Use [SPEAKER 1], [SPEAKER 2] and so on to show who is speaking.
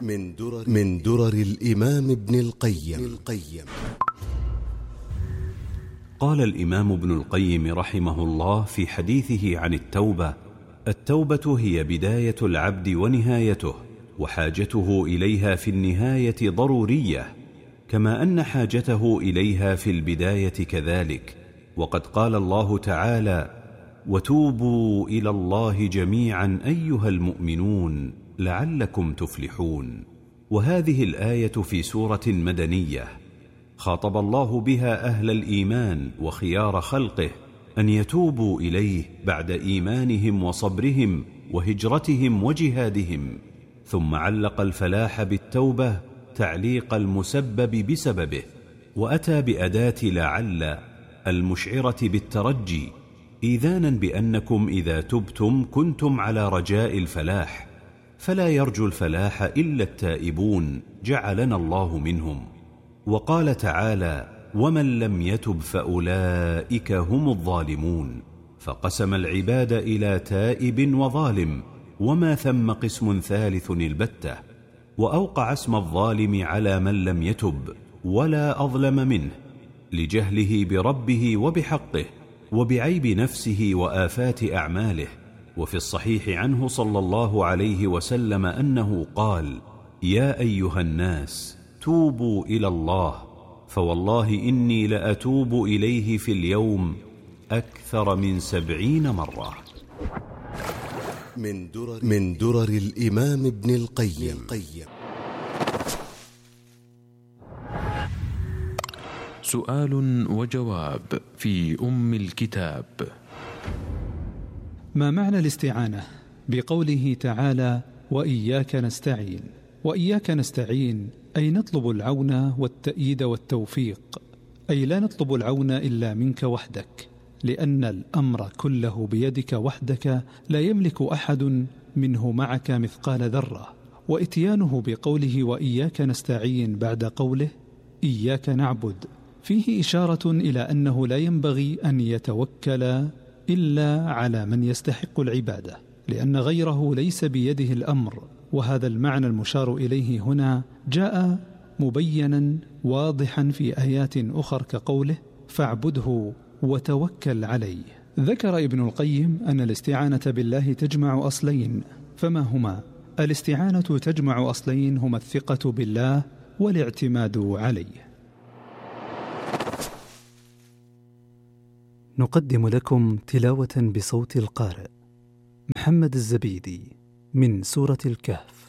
[SPEAKER 1] من درر الإمام ابن القيم.
[SPEAKER 2] قال الإمام ابن القيم رحمه الله في حديثه عن التوبة: التوبة هي بداية العبد ونهايته، وحاجته إليها في النهاية ضرورية، كما أن حاجته إليها في البداية كذلك. وقد قال الله تعالى: وتوبوا إلى الله جميعا أيها المؤمنون لعلكم تفلحون. وهذه الآية في سورة مدنية خاطب الله بها أهل الإيمان وخيار خلقه أن يتوبوا إليه بعد إيمانهم وصبرهم وهجرتهم وجهادهم، ثم علق الفلاح بالتوبة تعليق المسبب بسببه، وأتى بأداة لعل المشعرة بالترجي، إيذانا بأنكم إذا تبتم كنتم على رجاء الفلاح، فلا يرجو الفلاح إلا التائبون جعلنا الله منهم. وقال تعالى: ومن لم يتب فأولئك هم الظالمون، فقسم العباد إلى تائب وظالم، وما ثم قسم ثالث البتة، وأوقع اسم الظالم على من لم يتب ولا أظلم منه، لجهله بربه وبحقه وبعيب نفسه وآفات أعماله. وفي الصحيح عنه صلى الله عليه وسلم أنه قال: يا أيها الناس توبوا إلى الله، فوالله إني لأتوب إليه في اليوم أكثر من 70 مرة.
[SPEAKER 1] من درر الإمام ابن القيم.
[SPEAKER 3] سؤال وجواب في أم الكتاب.
[SPEAKER 4] ما معنى الاستعانة بقوله تعالى: وإياك نستعين؟ وإياك نستعين أي نطلب العون والتأييد والتوفيق، أي لا نطلب العون إلا منك وحدك، لأن الأمر كله بيدك وحدك، لا يملك أحد منه معك مثقال ذرة. وإتيانه بقوله وإياك نستعين بعد قوله إياك نعبد فيه إشارة إلى أنه لا ينبغي أن يتوكل إلا على من يستحق العبادة، لأن غيره ليس بيده الأمر. وهذا المعنى المشار إليه هنا جاء مبينا واضحا في آيات أخر كقوله فاعبده وتوكل عليه. ذكر ابن القيم أن الاستعانة بالله تجمع أصلين، فما هما؟ الاستعانة تجمع أصلين هما الثقة بالله والاعتماد عليه. نقدم لكم تلاوة بصوت القارئ محمد الزبيدي من سورة الكهف.